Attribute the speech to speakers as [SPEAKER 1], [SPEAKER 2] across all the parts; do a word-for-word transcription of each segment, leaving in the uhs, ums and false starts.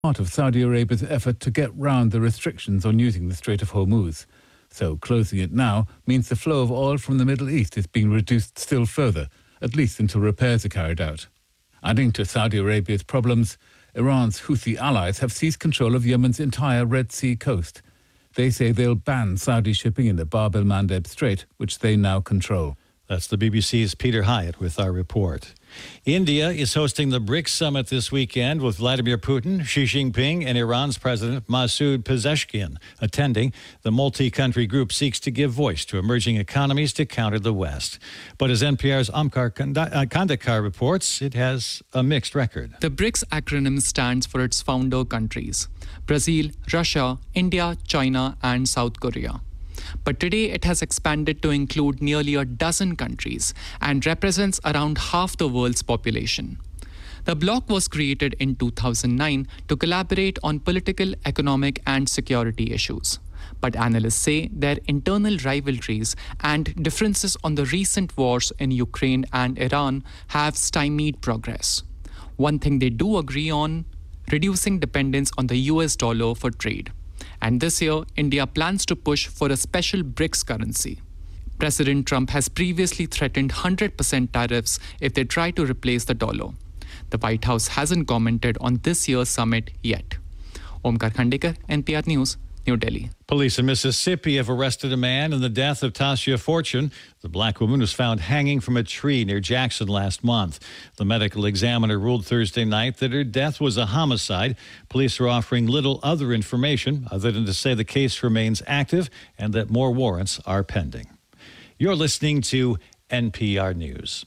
[SPEAKER 1] part of Saudi Arabia's effort to get round the restrictions on using the Strait of Hormuz. So closing it now means the flow of oil from the Middle East is being reduced still further, at least until repairs are carried out. Adding to Saudi Arabia's problems, Iran's Houthi allies have seized control of Yemen's entire Red Sea coast. They say they'll ban Saudi shipping in the Bab el-Mandeb Strait, which they now control.
[SPEAKER 2] That's the B B C's Peter Hyatt with our report. India is hosting the BRICS summit this weekend with Vladimir Putin, Xi Jinping, and Iran's President Masoud Pezeshkian attending. The multi-country group seeks to give voice to emerging economies to counter the West. But as N P R's Omkar Kandekar reports, it has a mixed record.
[SPEAKER 3] The BRICS acronym stands for its founder countries: Brazil, Russia, India, China, and South Korea. But today it has expanded to include nearly a dozen countries and represents around half the world's population. The bloc was created in two thousand nine to collaborate on political, economic, and security issues. But analysts say their internal rivalries and differences on the recent wars in Ukraine and Iran have stymied progress. One thing they do agree on: reducing dependence on the U S dollar for trade. And this year, India plans to push for a special BRICS currency. President Trump has previously threatened one hundred percent tariffs if they try to replace the dollar. The White House hasn't commented on this year's summit yet. Omkar Kandekar, N P R News, New Delhi.
[SPEAKER 2] Police in Mississippi have arrested a man in the death of Tasia Fortune. The black woman was found hanging from a tree near Jackson last month. The medical examiner ruled Thursday night that her death was a homicide. Police are offering little other information other than to say the case remains active and that more warrants are pending. You're listening to N P R News.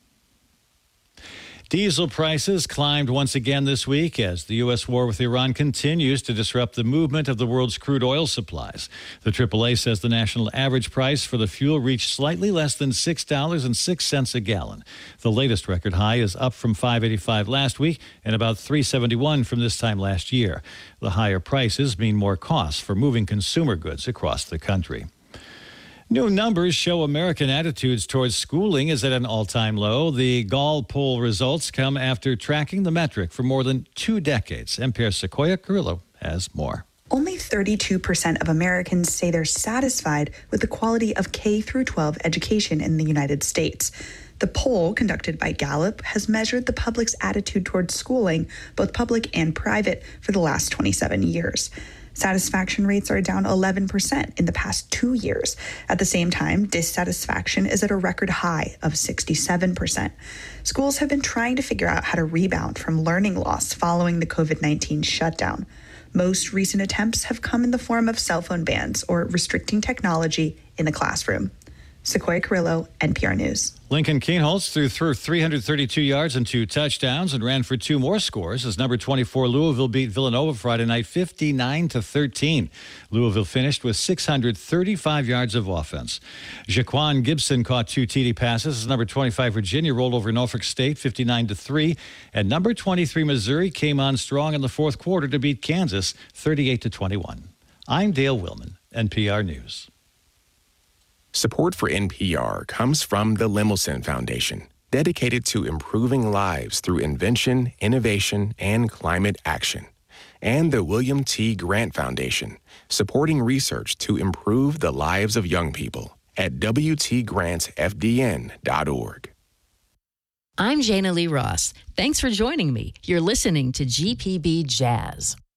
[SPEAKER 2] Diesel prices climbed once again this week as the U S war with Iran continues to disrupt the movement of the world's crude oil supplies. The triple A says the national average price for the fuel reached slightly less than six dollars and six cents a gallon. The latest record high is up from five dollars and eighty-five cents last week and about three dollars and seventy-one cents from this time last year. The higher prices mean more costs for moving consumer goods across the country. New numbers show American attitudes towards schooling is at an all-time low. The Gall poll results come after tracking the metric for more than two decades. N P R's Sequoia Carrillo has more.
[SPEAKER 4] Only thirty-two percent of Americans say they're satisfied with the quality of K through twelve education in the United States. The poll, conducted by Gallup, has measured the public's attitude towards schooling, both public and private, for the last twenty-seven years. Satisfaction rates are down eleven percent in the past two years. At the same time, dissatisfaction is at a record high of sixty-seven percent. Schools have been trying to figure out how to rebound from learning loss following the COVID nineteen shutdown. Most recent attempts have come in the form of cell phone bans or restricting technology in the classroom. Sequoia Carrillo, N P R News.
[SPEAKER 2] Lincoln Kienholz threw through three hundred thirty-two yards and two touchdowns and ran for two more scores as number twenty-four Louisville beat Villanova Friday night fifty-nine to thirteen. Louisville finished with six hundred thirty-five yards of offense. Jaquan Gibson caught two T D passes as number twenty-five Virginia rolled over Norfolk State fifty-nine to three, and number twenty-three Missouri came on strong in the fourth quarter to beat Kansas thirty-eight to twenty-one. I'm Dale Willman, N P R News.
[SPEAKER 5] Support for N P R comes from the Lemelson Foundation, dedicated to improving lives through invention, innovation, and climate action. And the William T. Grant Foundation, supporting research to improve the lives of young people at w t grant f d n dot org.
[SPEAKER 6] I'm Jana Lee Ross. Thanks for joining me. You're listening to G P B Jazz.